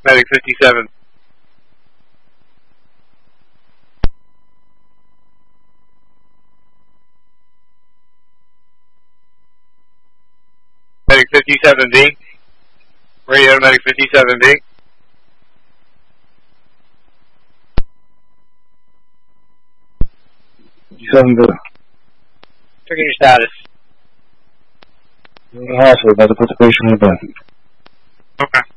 Medic 57. Medic 57B. Radio to Medic 57B. Checking your status. Hospital, about to put the patient in the bed. Okay.